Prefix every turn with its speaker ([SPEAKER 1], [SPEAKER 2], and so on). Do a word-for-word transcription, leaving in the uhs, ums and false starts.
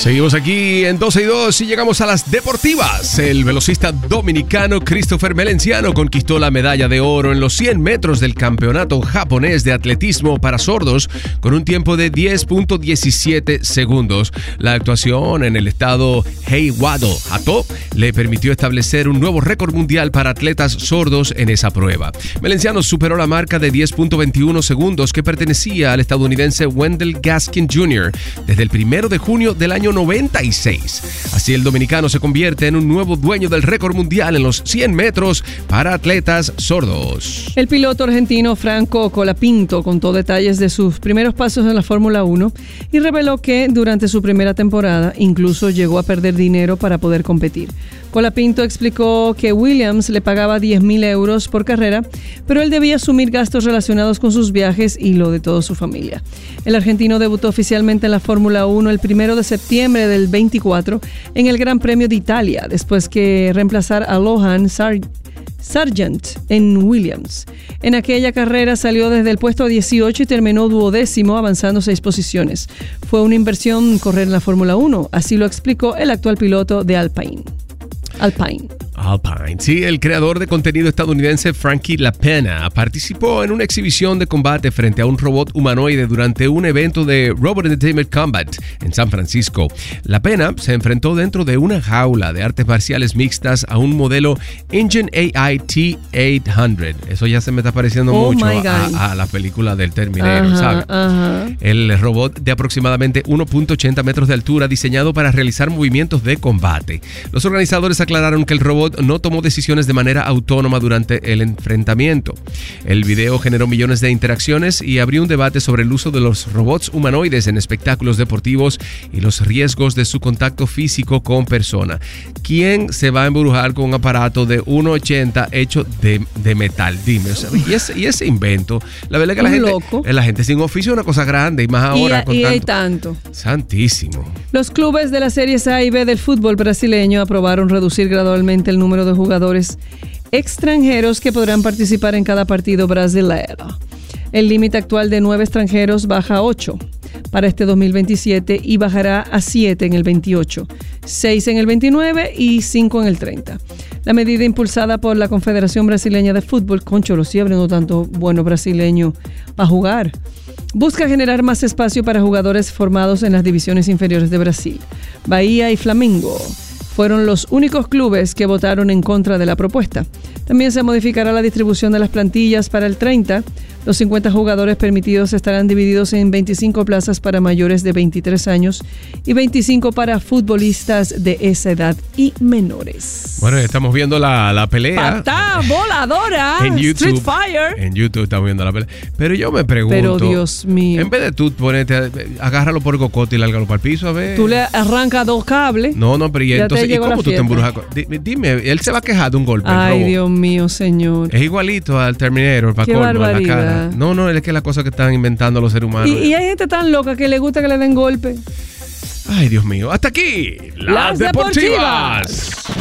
[SPEAKER 1] Seguimos aquí en doce y dos y llegamos a las deportivas. El velocista dominicano Christopher Melenciano conquistó la medalla de oro en los cien metros del campeonato japonés de atletismo para sordos con un tiempo de diez punto diecisiete segundos. La actuación en el estado Heiwado, Hato, le permitió establecer un nuevo récord mundial para atletas sordos en esa prueba. Melenciano superó la marca de diez punto veintiuno segundos que pertenecía al estadounidense Wendell Gaskin junior desde el primero de junio del año noventa y seis. Así el dominicano se convierte en un nuevo dueño del récord mundial en los cien metros para atletas sordos.
[SPEAKER 2] El piloto argentino Franco Colapinto contó detalles de sus primeros pasos en la Fórmula uno y reveló que durante su primera temporada incluso llegó a perder dinero para poder competir. Colapinto explicó que Williams le pagaba diez mil euros por carrera, pero él debía asumir gastos relacionados con sus viajes y lo de toda su familia. El argentino debutó oficialmente en la Fórmula uno el primero de septiembre del veinticuatro en el Gran Premio de Italia, después que reemplazar a Lohan Sar- Sargent en Williams. En aquella carrera salió desde el puesto dieciocho y terminó duodécimo, avanzando seis posiciones. Fue una inversión correr en la Fórmula uno, así lo explicó el actual piloto de Alpine. Alpine.
[SPEAKER 1] Alpine. Sí, el creador de contenido estadounidense Frankie LaPena participó en una exhibición de combate frente a un robot humanoide durante un evento de Robot Entertainment Combat en San Francisco. LaPena se enfrentó dentro de una jaula de artes marciales mixtas a un modelo Engine A I T ochocientos. Eso ya se me está pareciendo
[SPEAKER 2] oh
[SPEAKER 1] mucho a, a la película del Terminator,
[SPEAKER 2] ajá,
[SPEAKER 1] ¿sabes?
[SPEAKER 2] Ajá.
[SPEAKER 1] El robot de aproximadamente uno punto ochenta metros de altura diseñado para realizar movimientos de combate. Los organizadores aclararon que el robot no tomó decisiones de manera autónoma durante el enfrentamiento. El video generó millones de interacciones y abrió un debate sobre el uso de los robots humanoides en espectáculos deportivos y los riesgos de su contacto físico con persona. ¿Quién se va a embrujar con un aparato de uno ochenta hecho de, de metal? Dime, o sea, y, ese, y ese invento, la verdad es que la gente,
[SPEAKER 2] loco.
[SPEAKER 1] la gente sin oficio es una cosa grande y más ahora
[SPEAKER 2] y,
[SPEAKER 1] con
[SPEAKER 2] y
[SPEAKER 1] tanto.
[SPEAKER 2] hay tanto.
[SPEAKER 1] Santísimo.
[SPEAKER 2] Los clubes de las series A y B del fútbol brasileño aprobaron reducir gradualmente el número de jugadores extranjeros que podrán participar en cada partido brasileño. El límite actual de nueve extranjeros baja a ocho para este dos mil veintisiete y bajará a siete en el veintiocho, seis en el veintinueve y cinco en el treinta. La medida impulsada por la Confederación Brasileña de Fútbol, concho, los siempre no tanto bueno brasileño para jugar, busca generar más espacio para jugadores formados en las divisiones inferiores de Brasil. Bahía y Flamengo fueron los únicos clubes que votaron en contra de la propuesta. También se modificará la distribución de las plantillas para el treinta. Los cincuenta jugadores permitidos estarán divididos en veinticinco plazas para mayores de veintitrés años y veinticinco para futbolistas de esa edad y menores.
[SPEAKER 1] Bueno, estamos viendo la, la pelea.
[SPEAKER 2] ¡Patá voladora!
[SPEAKER 1] En YouTube.
[SPEAKER 2] Street Fire.
[SPEAKER 1] En YouTube estamos viendo la pelea. Pero yo me pregunto.
[SPEAKER 2] Pero Dios mío.
[SPEAKER 1] En vez de tú ponerte, agárralo por el cocote y lárgalo para el piso, a ver.
[SPEAKER 2] Tú le arrancas dos cables.
[SPEAKER 1] No, no, pero ¿y entonces ¿y cómo tú te embrujas? Dime, dime, él se va a quejar de un golpe.
[SPEAKER 2] Ay, Dios mío, señor.
[SPEAKER 1] Es igualito al Terminator, para
[SPEAKER 2] Qué
[SPEAKER 1] colmo, a la
[SPEAKER 2] barbaridad.
[SPEAKER 1] cara. No, no, es que es la cosa que están inventando los seres humanos.
[SPEAKER 2] Y, y hay gente tan loca que le gusta que le den golpe.
[SPEAKER 1] Ay, Dios mío. Hasta aquí, las,
[SPEAKER 2] Las
[SPEAKER 1] deportivas.
[SPEAKER 2] deportivas.